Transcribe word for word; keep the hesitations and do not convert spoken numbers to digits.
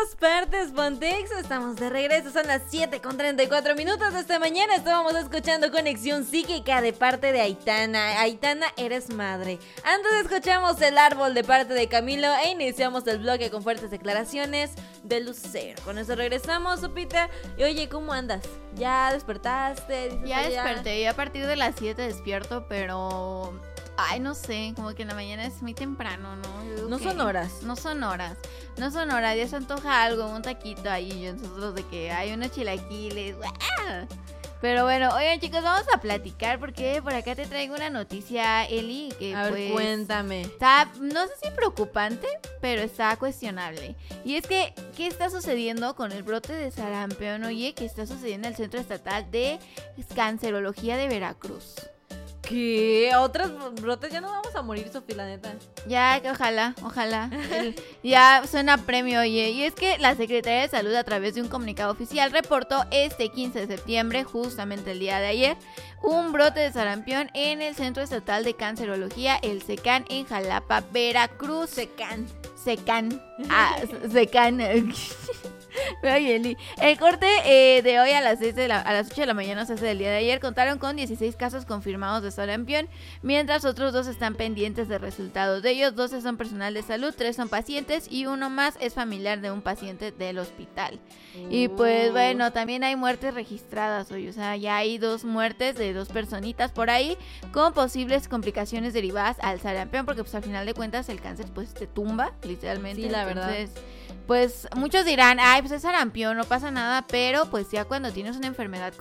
todas partes, Pontex. Estamos de regreso, son las siete con treinta y cuatro minutos de esta mañana. Estábamos escuchando Conexión Psíquica de parte de Aitana. Aitana, eres madre. Antes escuchamos El Árbol de parte de Camilo e iniciamos el bloque con fuertes declaraciones de Lucero. Con eso regresamos, Sopita. Y oye, ¿cómo andas? ¿Ya despertaste? ¿Dices Ya allá? desperté, ya a partir de las siete despierto, pero... Ay, no sé, como que en la mañana es muy temprano, ¿no? Yo digo No que son horas. No son horas, no son horas, ya se antoja algo, un taquito ahí, y nosotros de que hay unos chilaquiles, ¡guau! Pero bueno, oigan chicos, vamos a platicar porque por acá te traigo una noticia, Eli, que A ver, pues... cuéntame. Está, no sé si preocupante, pero está cuestionable. Y es que, ¿qué está sucediendo con el brote de sarampión? Oye, ¿qué está sucediendo en el Centro Estatal de Cancerología de Veracruz? ¿Qué? ¿A otras brotes? Ya no vamos a morir, Sofía, la neta. Ya, que ojalá, ojalá. El- ya suena premio, oye. Y es que la Secretaría de Salud, a través de un comunicado oficial, reportó este quince de septiembre, justamente el día de ayer, un brote de sarampión en el Centro Estatal de Cancerología, el SECAN, en Jalapa, Veracruz. Secan. SECAN. Ah, SECAN. Ay, Eli. El corte eh, de hoy a las seis de la, a las ocho de la mañana, o sea, del día de ayer, contaron con dieciséis casos confirmados de sarampión, mientras otros dos están pendientes de resultados. De ellos, doce son personal de salud, tres son pacientes y uno más es familiar de un paciente del hospital. Y pues bueno, también hay muertes registradas hoy, o sea, ya hay dos muertes de dos personitas por ahí con posibles complicaciones derivadas al sarampión, porque pues al final de cuentas el cáncer pues te tumba, literalmente. Sí, la verdad. Entonces, pues muchos dirán, ay, pues es sarampión, no pasa nada, pero pues ya cuando tienes una enfermedad